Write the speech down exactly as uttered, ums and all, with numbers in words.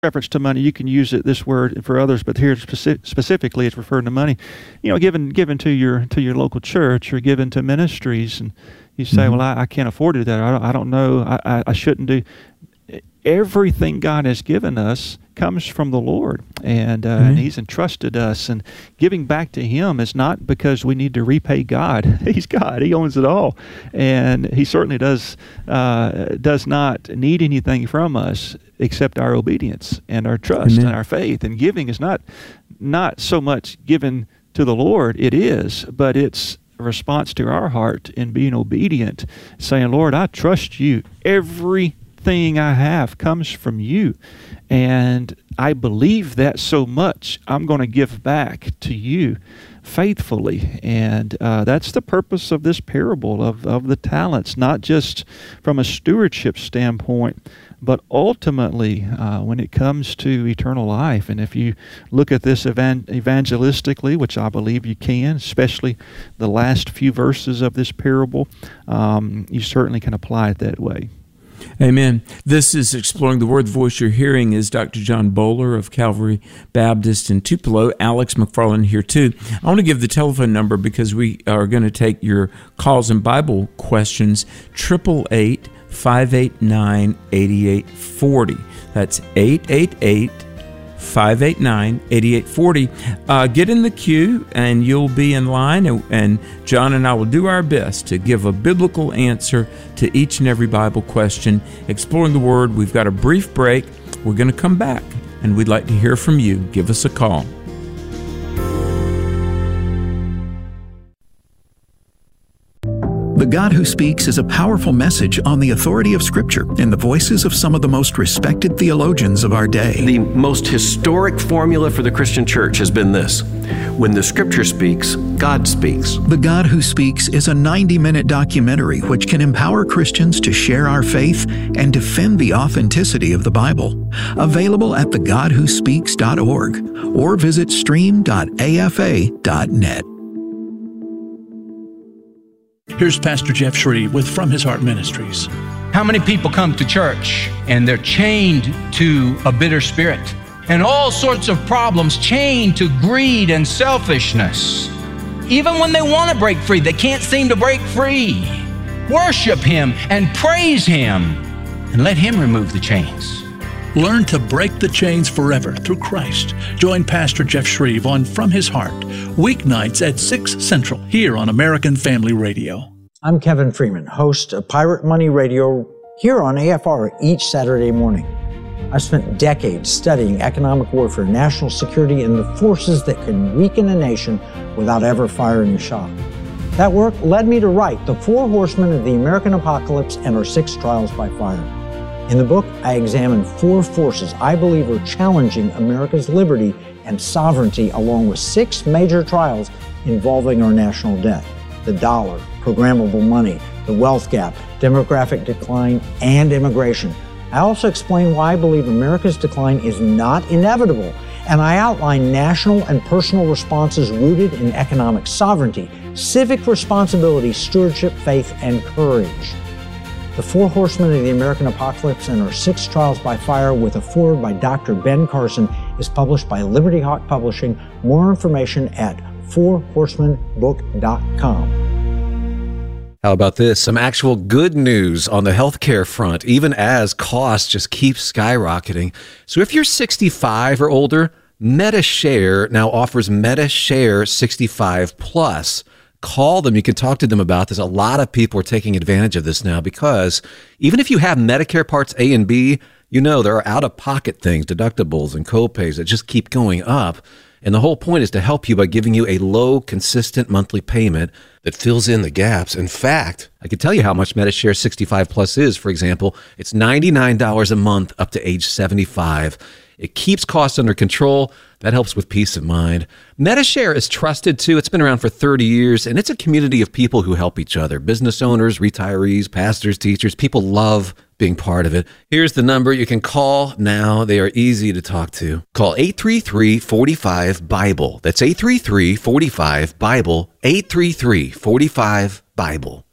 reference to money, you can use it, this word, for others, but here speci- specifically it's referring to money. You know, given given to your to your local church or given to ministries, and you say, mm-hmm. well, I, I can't afford to do that. I don't, I don't know. I, I, I shouldn't do. Everything God has given us comes from the Lord, and, uh, mm-hmm. and He's entrusted us. And giving back to Him is not because we need to repay God. He's God; He owns it all, and He certainly does uh, does not need anything from us except our obedience and our trust Amen. And our faith. And giving is not not so much given to the Lord; it is, but it's a response to our heart in being obedient, saying, "Lord, I trust You. Every thing I have comes from You, and I believe that so much, I'm going to give back to You faithfully." And uh, that's the purpose of this parable of, of the talents, not just from a stewardship standpoint, but ultimately uh, when it comes to eternal life. And if you look at this evan- evangelistically, which I believe you can, especially the last few verses of this parable, um, you certainly can apply it that way. Amen. This is Exploring the Word. The voice you're hearing is Doctor John Bowler of Calvary Baptist in Tupelo. Alex McFarland here too. I want to give the telephone number because we are going to take your calls and Bible questions. eight eight eight, five eight nine, eight eight four zero. That's eight eight eight, five eight nine, eight eight four zero. Uh, get in the queue and you'll be in line, and, and John and I will do our best to give a biblical answer to each and every Bible question. Exploring the Word, we've got a brief break. We're going to come back, and we'd like to hear from you. Give us a call. The God Who Speaks is a powerful message on the authority of Scripture in the voices of some of the most respected theologians of our day. The most historic formula for the Christian church has been this: when the Scripture speaks, God speaks. The God Who Speaks is a ninety-minute documentary which can empower Christians to share our faith and defend the authenticity of the Bible. Available at the god who speaks dot org or visit stream dot a f a dot net. Here's Pastor Jeff Shreve with From His Heart Ministries. How many people come to church and they're chained to a bitter spirit and all sorts of problems, chained to greed and selfishness? Even when they want to break free, they can't seem to break free. Worship Him and praise Him and let Him remove the chains. Learn to break the chains forever through Christ. Join Pastor Jeff Shreve on From His Heart, weeknights at six Central, here on American Family Radio. I'm Kevin Freeman, host of Pirate Money Radio here on A F R each Saturday morning. I've spent decades studying economic warfare, national security, and the forces that can weaken a nation without ever firing a shot. That work led me to write The Four Horsemen of the American Apocalypse and Our Six Trials by Fire. In the book, I examine four forces I believe are challenging America's liberty and sovereignty, along with six major trials involving our national debt: the dollar, programmable money, the wealth gap, demographic decline, and immigration. I also explain why I believe America's decline is not inevitable, and I outline national and personal responses rooted in economic sovereignty, civic responsibility, stewardship, faith, and courage. The Four Horsemen of the American Apocalypse and Our Six Trials by Fire, with a foreword by Doctor Ben Carson, is published by Liberty Hawk Publishing. More information at four horsemen book dot com. How about this? Some actual good news on the healthcare front, even as costs just keep skyrocketing. So if you're sixty-five or older, MediShare now offers MediShare sixty-five plus. Call them. You can talk to them about this. A lot of people are taking advantage of this now because even if you have Medicare Parts A and B, you know there are out-of-pocket things, deductibles and co-pays that just keep going up. And the whole point is to help you by giving you a low, consistent monthly payment that fills in the gaps. In fact, I can tell you how much MediShare sixty-five plus is. For example, it's ninety-nine dollars a month up to age seventy-five. It keeps costs under control. That helps with peace of mind. MediShare is trusted too. It's been around for thirty years, and it's a community of people who help each other. Business owners, retirees, pastors, teachers. People love being part of it. Here's the number you can call now. They are easy to talk to. Call eight three three, four five, BIBLE. That's eight three three, four five, BIBLE, eight three three, four five, BIBLE.